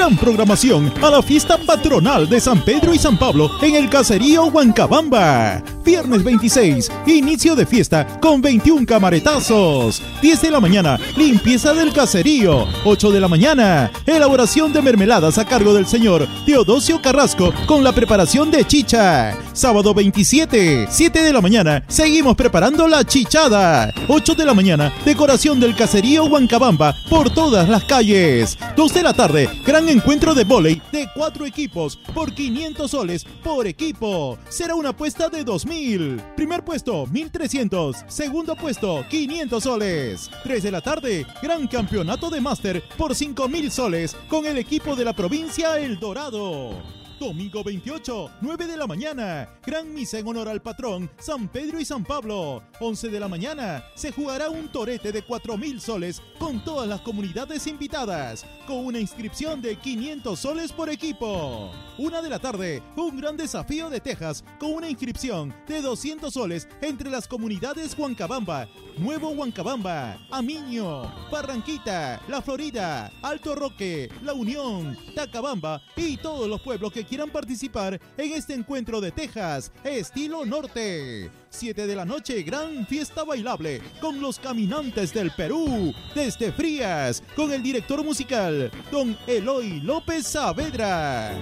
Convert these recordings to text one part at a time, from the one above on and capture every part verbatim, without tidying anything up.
gran programación a la fiesta patronal de San Pedro y San Pablo en el caserío Huancabamba. Viernes veintiséis, inicio de fiesta con veintiún camaretazos. diez de la mañana, limpieza del caserío. ocho de la mañana, elaboración de mermeladas a cargo del señor Teodosio Carrasco con la preparación de chicha. Sábado veintisiete, siete de la mañana, seguimos preparando la chichada. ocho de la mañana, decoración del caserío Huancabamba por todas las calles. dos de la tarde, gran encuentro de vóley de cuatro equipos por quinientos soles por equipo. Será una apuesta de dos mil. Primer puesto, mil trescientos. Segundo puesto, quinientos soles. tres de la tarde, gran campeonato de máster por cinco mil soles con el equipo de la provincia El Dorado. Domingo veintiocho, nueve de la mañana, gran misa en honor al patrón San Pedro y San Pablo. once de la mañana, se jugará un torete de cuatro mil soles con todas las comunidades invitadas, con una inscripción de quinientos soles por equipo. una de la tarde, un gran desafío de Texas con una inscripción de doscientos soles entre las comunidades Huancabamba, Nuevo Huancabamba, Amiño, Barranquita, La Florida, Alto Roque, La Unión, Tacabamba y todos los pueblos que quieran participar en este encuentro de Texas, estilo norte. siete de la noche, gran fiesta bailable con los caminantes del Perú, desde Frías, con el director musical, don Eloy López Saavedra.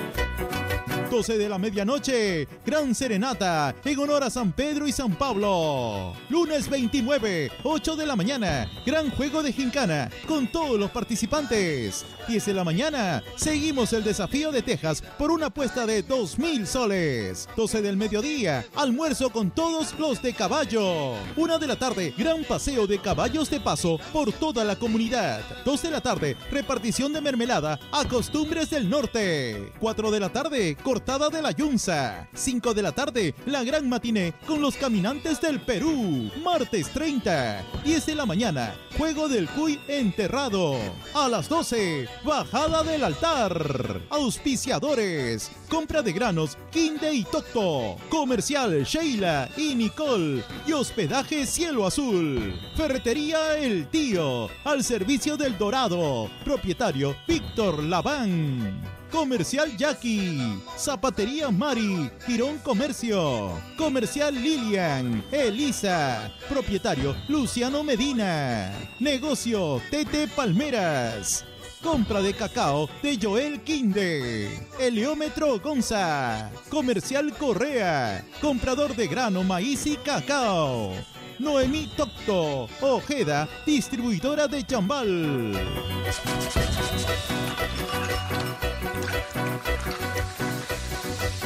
doce de la medianoche, gran serenata en honor a San Pedro y San Pablo. Lunes veintinueve, ocho de la mañana, gran juego de gincana con todos los participantes. diez de la mañana, seguimos el desafío de Texas por una apuesta de dos mil soles. doce del mediodía, almuerzo con todos los de caballo. una de la tarde, gran paseo de caballos de paso por toda la comunidad. dos de la tarde, repartición de mermelada a Costumbres del Norte. cuatro de la tarde, cortada de la Yunza. cinco de la tarde, la gran matiné con los caminantes del Perú. Martes treinta. diez de la mañana, juego del cuy enterrado. A las doce, bajada del altar. Auspiciadores: compra de granos Quinde y Tocto, Comercial Sheila y Nicole y hospedaje Cielo Azul. Ferretería El Tío, al servicio del Dorado. Propietario Víctor Laván. Comercial Jackie, Zapatería Mari, Girón Comercio, Comercial Lilian, Elisa, Propietario Luciano Medina, Negocio Tete Palmeras, Compra de cacao de Joel Quinde, Heliómetro Gonza, Comercial Correa, Comprador de grano, maíz y cacao, Noemí Tocto, Ojeda, distribuidora de Chambal.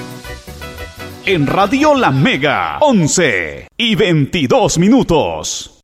En Radio La Mega, once y veintidós minutos.